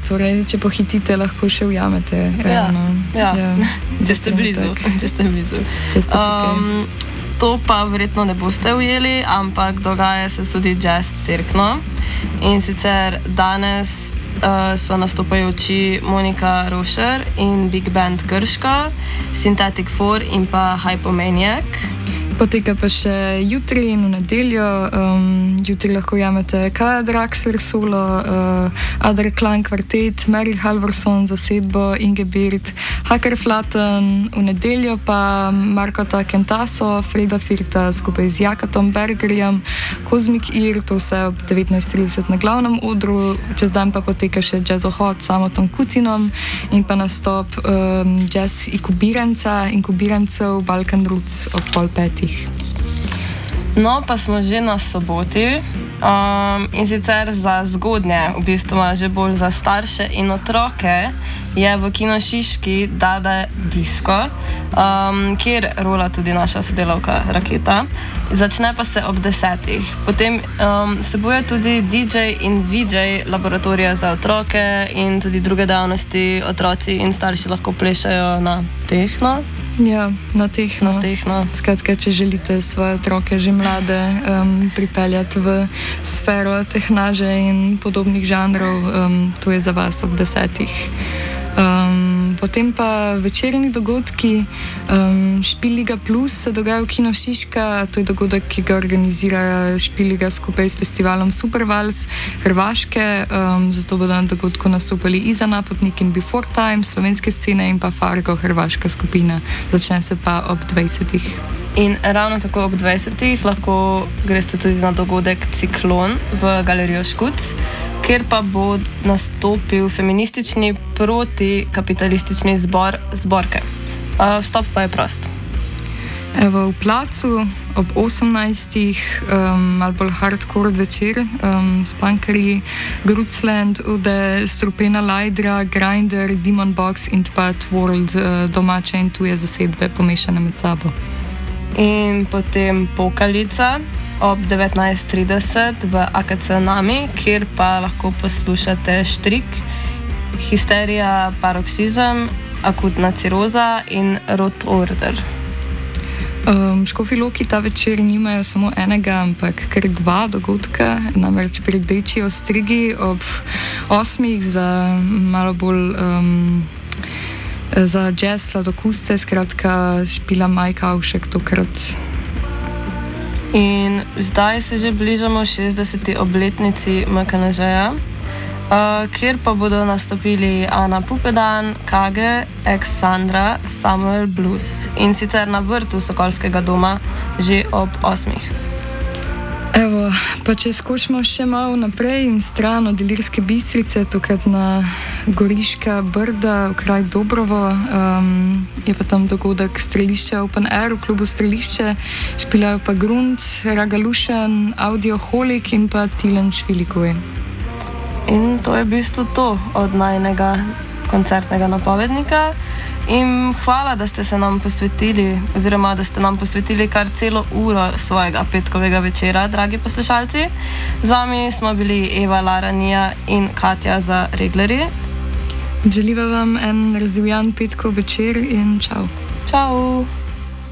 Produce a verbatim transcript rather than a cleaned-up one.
torej, če pohitite, lahko še ujamete. Ja, ravno, ja. ja, če ste blizu. Če ste blizu. Če ste um, to pa verjetno ne boste ujeli, ampak dogaja se tudi Jazz Cerkno. In sicer danes uh, so nastopajoči Monika Rošer in Big Band Krško, Synthetic Four in pa Hypomaniac. Poteka pa še jutri in v nedeljo. Um, jutri lahko jamete Kaja Draxler solo, uh, Adar Klan kvartet, Mary Halvorson z zasedbo, Ingebirt, Hacker Flatten, v nedeljo pa Markota Kentaso, Freda Firta skupaj z Jakatom Bergerjem, Cosmic Ear, to vse ob devetnajst trideset na glavnem odru, čez dan pa poteka še Jazzohod s Samotom Kutinom in pa nastop um, Jazz Inkubiranca, Inkubirancev Balkan Roots ob pol petih. No, pa smo že na soboti um, in sicer za zgodnje, v bistvu že bolj za starše in otroke, je v Kino Šiški Dada Disco, um, kjer rola tudi naša sodelavka Raketa. Začne pa se ob desetih. Potem um, vsebuje tudi D J in V J laboratorija za otroke in tudi druge dejavnosti. Otroci in starši lahko plešajo na tehno. Ja, na tehno. Na tehno. Skratka, če želite svoje otroke že mlade um, pripeljati v sfero tehnaže in podobnih žanrov, um, to je za vas ob desetih. Um, potem pa večerni dogodki, um, Špiliga Plus se dogaja v Kino Šiška, to je dogodek, ki ga organizira Špiliga skupaj s festivalom Supervals Hrvaške, um, zato bodo na dogodku nastopali Iza Napotnik in Before Time, slovenske scene in pa Fargo, hrvaška skupina. Začne se pa ob dvajsetih. In ravno tako ob dvajsetih lahko greste tudi na dogodek Ciklon v Galerijo Škuc, kjer pa bo nastopil feministični protikapitalistični zbor Zborke. Vstop pa je prost. Evo, v Placu ob osemnajstih um, malo bolj hardcore večer um, s punkerji Grutzland, Ude, Strupena Lajdra, Grinder, Demon Box in pa Tworld, uh, domače in tuje zasedbe pomešane med sabo. In potem Pokalica ob devetnajst trideset v A K C Nami, kjer pa lahko poslušate Štrik, Histerija, Paroksizem, Akutna ciroza in Rot Order. Um, Škofji Loki ta večer nimajo samo enega, ampak kar dva dogodka, namreč pri Deči Ostrigi ob osmih za malo bolj um, za jazz sladokusce, skratka špila Majka Avšek tokrat. In zdaj se že bližamo šestdeseti obletnici M K N Ž-ja, uh, kjer pa bodo nastopili Ana Pupedan, Kage, Ex Sandra, Samuel Blues in sicer na vrtu Sokolskega doma že ob osmih. Evo, pa če skočimo še malo naprej in stran od Ilirske Bistrice, tokrat na Goriška Brda, v kraj Dobrovo, um, je pa tam dogodek Strelišče Open Air v klubu Strelišče, špilajo pa Grunt, Ragalušan, Audioholik in pa Tilen Švilikuj. In to je v bistvu to od najnega koncertnega napovednika. In hvala, da ste se nam posvetili, oziroma da ste nam posvetili kar celo uro svojega petkovega večera, dragi poslušalci. Z vami smo bili Eva, Laranija in Katja za Reglerji. Želiva vam en razvivjan petkov večer in čau. Čau.